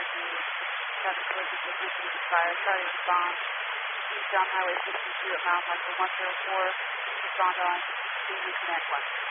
Traffic Police is recently expired. Sorry to respond. Eastbound Highway 62 at mile marker 104. Respond on. Please reconnect 1.